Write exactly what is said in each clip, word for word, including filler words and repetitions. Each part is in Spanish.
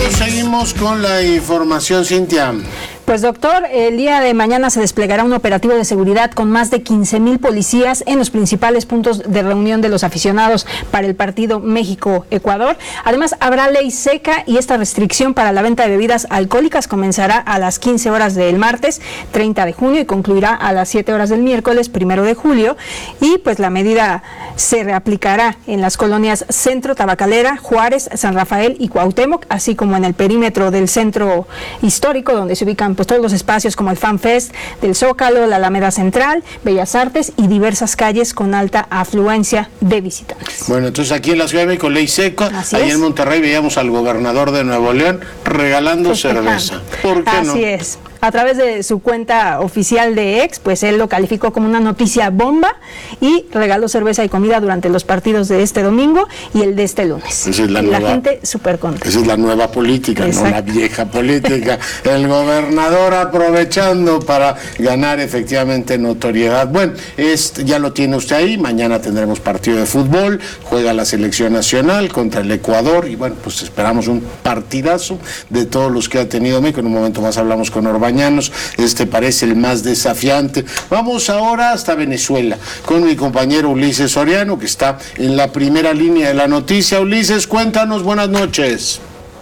seguimos con la información, Cintia. Pues doctor, el día de mañana se desplegará un operativo de seguridad con más de quince mil policías en los principales puntos de reunión de los aficionados para el partido México-Ecuador. Además, habrá ley seca y esta restricción para la venta de bebidas alcohólicas comenzará a las quince horas del martes treinta de junio y concluirá a las siete horas del miércoles primero de julio. Y pues la medida se reaplicará en las colonias Centro, Tabacalera, Juárez, San Rafael y Cuauhtémoc, así como en el perímetro del centro histórico, donde se ubican pues todos los espacios como el Fan Fest del Zócalo, la Alameda Central, Bellas Artes y diversas calles con alta afluencia de visitantes. Bueno, entonces aquí en la Ciudad de México, ley seca. Allá en Monterrey veíamos al gobernador de Nuevo León regalando cerveza. ¿Por qué no? Así es. A través de su cuenta oficial de X, pues él lo calificó como una noticia bomba y regaló cerveza y comida durante los partidos de este domingo y el de este lunes. Esa es la, y nueva, la gente súper contenta. Esa es la nueva política, Exacto. no la vieja política. El gobernador aprovechando para ganar efectivamente notoriedad. Bueno, este, ya lo tiene usted ahí. Mañana tendremos partido de fútbol. Juega la selección nacional contra el Ecuador y bueno, pues esperamos un partidazo de todos los que ha tenido México. En un momento más hablamos con Orbañanos. Este parece el más desafiante. Vamos ahora hasta Venezuela con mi compañero Ulises Soriano, que está en la primera línea de la noticia. Ulises, cuéntanos, buenas noches.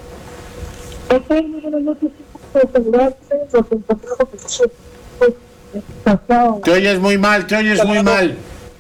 Te oyes muy mal, te oyes muy mal.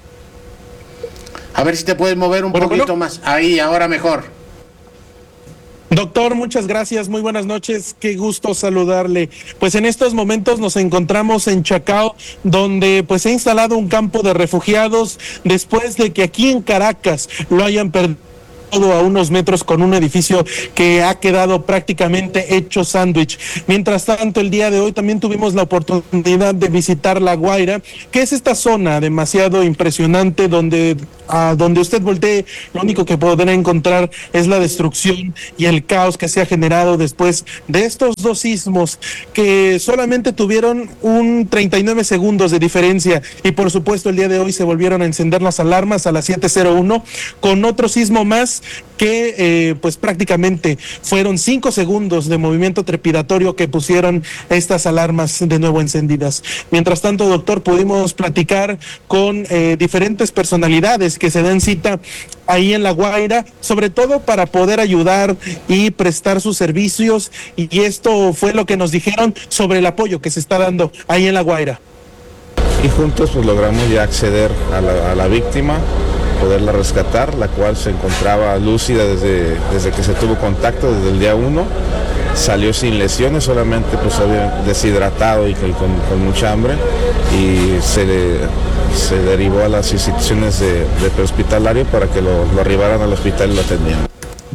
A ver si te puedes mover un bueno, poquito bueno. más. Ahí, ahora mejor. Doctor, muchas gracias, muy buenas noches, qué gusto saludarle. Pues en estos momentos nos encontramos en Chacao, donde pues se ha instalado un campo de refugiados después de que aquí en Caracas lo hayan perdido a unos metros con un edificio que ha quedado prácticamente hecho sándwich. Mientras tanto, el día de hoy también tuvimos la oportunidad de visitar La Guaira, que es esta zona demasiado impresionante donde a donde usted voltee, lo único que podrá encontrar es la destrucción y el caos que se ha generado después de estos dos sismos que solamente tuvieron un treinta y nueve segundos de diferencia y por supuesto el día de hoy se volvieron a encender las alarmas a las siete cero uno con otro sismo más que eh, pues prácticamente fueron cinco segundos de movimiento trepidatorio que pusieron estas alarmas de nuevo encendidas. Mientras tanto, doctor, pudimos platicar con eh, diferentes personalidades que se den cita ahí en La Guaira, sobre todo para poder ayudar y prestar sus servicios, y esto fue lo que nos dijeron sobre el apoyo que se está dando ahí en La Guaira. Y juntos pues logramos ya acceder a la, a la víctima, poderla rescatar, la cual se encontraba lúcida desde, desde que se tuvo contacto, desde el día uno, salió sin lesiones, solamente pues deshidratado y con, con mucha hambre, y se, le, se derivó a las instituciones de, de prehospitalario para que lo, lo arribaran al hospital y lo atendieran.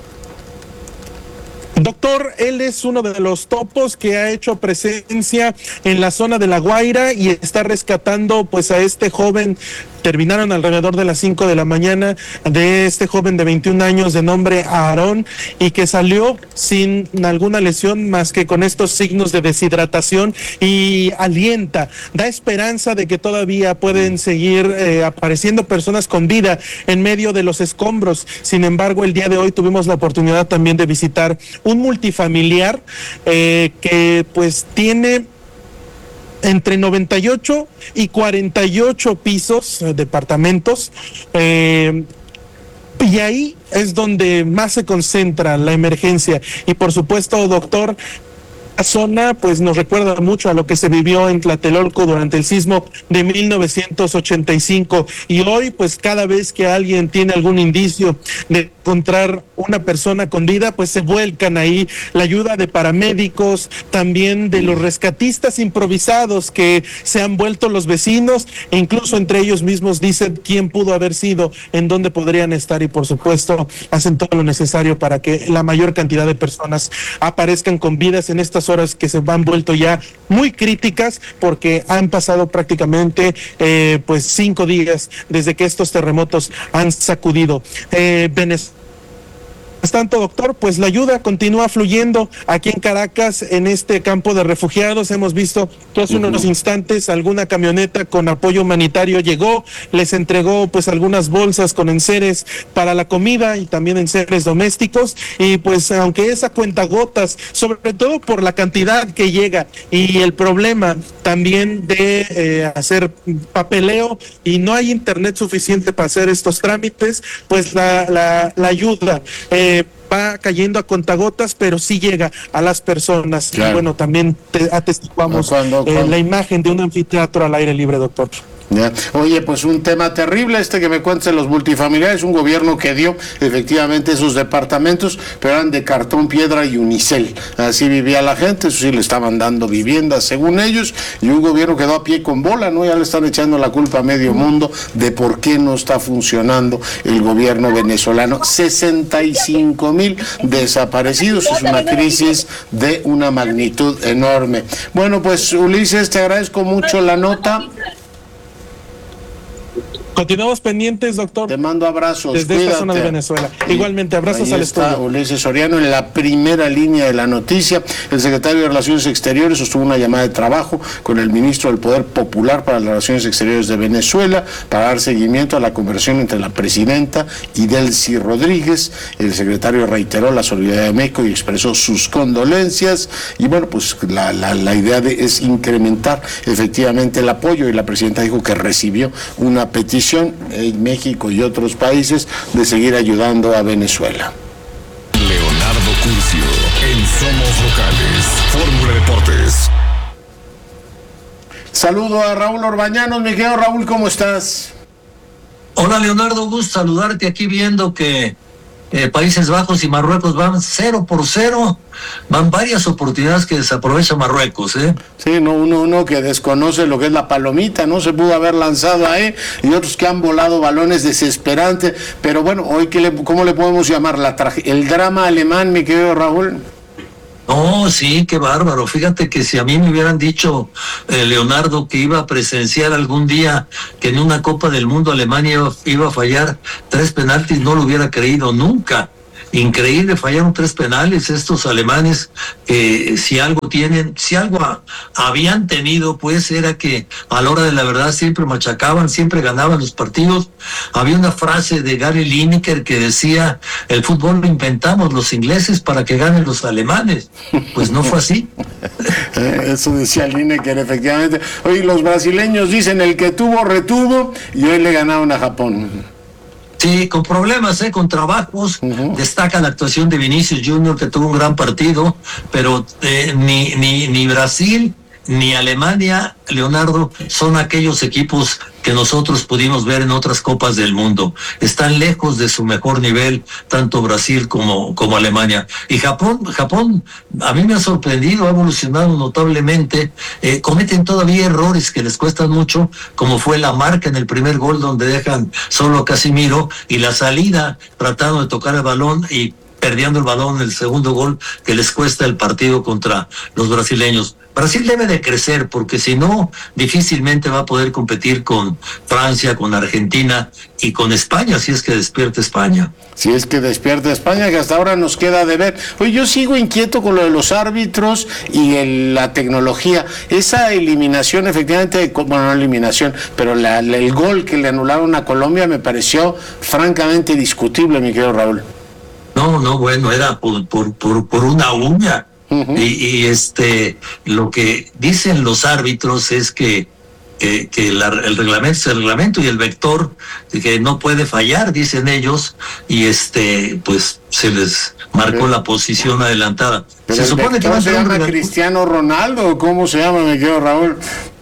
Doctor, él es uno de los topos que ha hecho presencia en la zona de La Guaira y está rescatando pues a este joven. Terminaron alrededor de las cinco de la mañana de este joven de veintiún años de nombre Aarón y que salió sin alguna lesión más que con estos signos de deshidratación y alienta, da esperanza de que todavía pueden seguir eh, apareciendo personas con vida en medio de los escombros. Sin embargo, el día de hoy tuvimos la oportunidad también de visitar un multifamiliar eh, que pues tiene entre noventa y ocho y cuarenta y ocho pisos, eh, departamentos, eh, y ahí es donde más se concentra la emergencia. Y por supuesto, doctor, la zona pues nos recuerda mucho a lo que se vivió en Tlatelolco durante el sismo de mil novecientos ochenta y cinco, y hoy pues cada vez que alguien tiene algún indicio de encontrar una persona con vida, pues se vuelcan ahí la ayuda de paramédicos, también de los rescatistas improvisados que se han vuelto los vecinos, e incluso entre ellos mismos dicen quién pudo haber sido, en dónde podrían estar, y por supuesto hacen todo lo necesario para que la mayor cantidad de personas aparezcan con vidas en estas horas que se han vuelto ya muy críticas, porque han pasado prácticamente eh, pues cinco días desde que estos terremotos han sacudido eh, Venezuela. tanto, doctor, pues la ayuda continúa fluyendo aquí en Caracas, en este campo de refugiados. Hemos visto que hace uh-huh. unos instantes alguna camioneta con apoyo humanitario llegó, les entregó pues algunas bolsas con enseres para la comida y también enseres domésticos, y pues aunque es a cuentagotas, sobre todo por la cantidad que llega y el problema también de eh, hacer papeleo y no hay internet suficiente para hacer estos trámites, pues la, la, la ayuda eh, va cayendo a contagotas, pero sí llega a las personas. Claro. Y bueno, también te, atestiguamos cuando, cuando... Eh, la imagen de un anfiteatro al aire libre, doctor. Ya. Oye, pues un tema terrible este que me cuentas de los multifamiliares, un gobierno que dio efectivamente esos departamentos, pero eran de cartón, piedra y unicel, así vivía la gente, eso sí le estaban dando viviendas según ellos, y un gobierno quedó a pie con bola, ¿no? Ya le están echando la culpa a medio mundo de por qué no está funcionando el gobierno venezolano. sesenta y cinco mil desaparecidos, es una crisis de una magnitud enorme. Bueno, pues Ulises, te agradezco mucho la nota. Continuamos pendientes, doctor. Te mando abrazos. Desde Cuídate. esta zona de Venezuela. Y igualmente, abrazos ahí al está estudio. Ulises Soriano en la primera línea de la noticia. El secretario de Relaciones Exteriores sostuvo una llamada de trabajo con el ministro del Poder Popular para las Relaciones Exteriores de Venezuela para dar seguimiento a la conversación entre la presidenta y Delcy Rodríguez. El secretario reiteró la solidaridad de México y expresó sus condolencias. Y bueno, pues la, la, la idea de, es incrementar efectivamente el apoyo, y la presidenta dijo que recibió una petición en México y otros países de seguir ayudando a Venezuela. Leonardo Curcio en Somos Locales, Fórmula Deportes. Saludo a Raúl Orbañanos. Mi querido Raúl, ¿cómo estás? Hola Leonardo, gusto saludarte aquí viendo que eh, Países Bajos y Marruecos van cero por cero, van varias oportunidades que desaprovecha Marruecos, ¿eh? Sí, no, uno, uno que desconoce lo que es la palomita, no se pudo haber lanzado ahí, y otros que han volado balones desesperantes, pero bueno, hoy que le, ¿cómo le podemos llamar? La traje, el drama alemán, mi querido Raúl. No, sí, qué bárbaro. Fíjate que si a mí me hubieran dicho, eh, Leonardo, que iba a presenciar algún día que en una Copa del Mundo Alemania iba, iba a fallar tres penaltis, no lo hubiera creído nunca. Increíble, fallaron tres penales estos alemanes, que eh, si algo tienen, si algo a, habían tenido, pues era que a la hora de la verdad siempre machacaban, siempre ganaban los partidos. Había una frase de Gary Lineker que decía, el fútbol lo inventamos los ingleses para que ganen los alemanes. Pues no fue así. Eso decía Lineker, efectivamente. Oye, los brasileños dicen, el que tuvo, retuvo, y hoy le ganaron a Japón. Sí, con problemas, ¿eh? Con trabajos. Uh-huh. Destaca la actuación de Vinicius Junior, que tuvo un gran partido, pero eh, ni, ni, ni Brasil ni Alemania, Leonardo, son aquellos equipos que nosotros pudimos ver en otras copas del mundo. Están lejos de su mejor nivel, tanto Brasil como, como Alemania. Y Japón, Japón, a mí me ha sorprendido, ha evolucionado notablemente. Eh, cometen todavía errores que les cuestan mucho, como fue la marca en el primer gol donde dejan solo a Casimiro, y la salida tratando de tocar el balón y perdiendo el balón en el segundo gol, que les cuesta el partido contra los brasileños. Brasil debe de crecer, porque si no, difícilmente va a poder competir con Francia, con Argentina y con España, si es que despierta España. Si es que despierta España, que hasta ahora nos queda de ver. Oye, yo sigo inquieto con lo de los árbitros y el, la tecnología. Esa eliminación, efectivamente, bueno, no eliminación, pero la, la, el gol que le anularon a Colombia me pareció francamente discutible, mi querido Raúl. No, no, bueno, era por, por, por, por una uña. Uh-huh. Y, y este, lo que dicen los árbitros es que, que, que la, el reglamento es el reglamento y el vector, que no puede fallar, dicen ellos, y este, pues se les marcó la posición adelantada. Pero se el supone que va a se llama Cristiano Ronaldo, ¿cómo se llama, mi querido Raúl?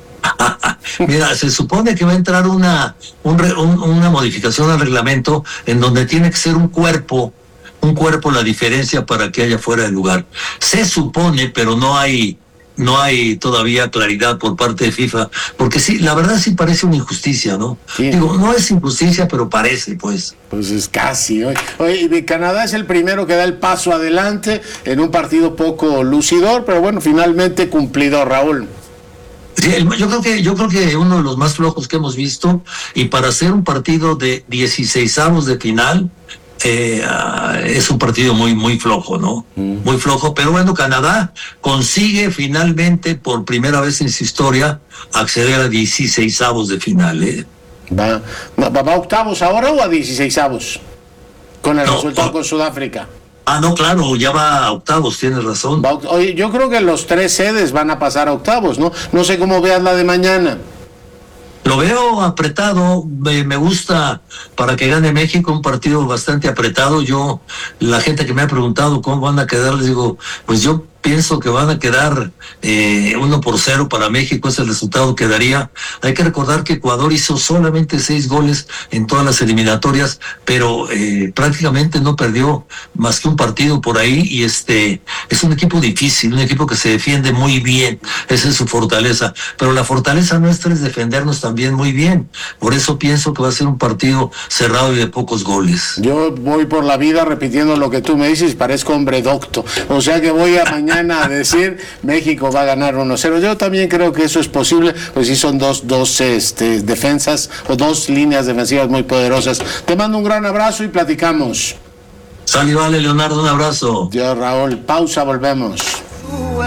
Mira, se supone que va a entrar una, un, un, una modificación al reglamento en donde tiene que ser un cuerpo un cuerpo la diferencia para que haya fuera de lugar. Se supone, pero no hay no hay todavía claridad por parte de FIFA, porque sí, la verdad sí parece una injusticia, ¿no? Sí. Digo, no es injusticia, pero parece, pues. Pues es casi. Oye, oye, Canadá es el primero que da el paso adelante en un partido poco lucidor, pero bueno, finalmente cumplidor, Raúl. Sí, el, yo creo que yo creo que uno de los más flojos que hemos visto, y para hacer un partido de dieciseisavos de final, eh, es un partido muy, muy flojo, ¿no? Mm. Muy flojo, pero bueno, Canadá consigue finalmente, por primera vez en su historia, acceder a dieciseisavos de final, ¿eh? ¿Va, va, va a octavos ahora o a dieciseisavos? Con el no, resultado no. con Sudáfrica. Ah, no, claro, ya va a octavos, tienes razón. Va, oye, yo creo que los tres sedes van a pasar a octavos, ¿no? No sé cómo veas la de mañana. Lo veo apretado, me, me gusta para que gane México, un partido bastante apretado. Yo, la gente que me ha preguntado cómo van a quedar, les digo, pues yo pienso que van a quedar eh, uno por cero para México, ese resultado quedaría. Hay que recordar que Ecuador hizo solamente seis goles en todas las eliminatorias, pero eh, prácticamente no perdió más que un partido por ahí, y este es un equipo difícil, un equipo que se defiende muy bien, esa es su fortaleza, pero la fortaleza nuestra es defendernos también muy bien, por eso pienso que va a ser un partido cerrado y de pocos goles. Yo voy por la vida repitiendo lo que tú me dices, parezco hombre docto, o sea que voy a mañana a decir México va a ganar uno cero. Yo también creo que eso es posible, pues sí son dos, dos este, defensas o dos líneas defensivas muy poderosas. Te mando un gran abrazo y platicamos. Sale, vale, Leonardo, un abrazo. Yo, Raúl, pausa, volvemos.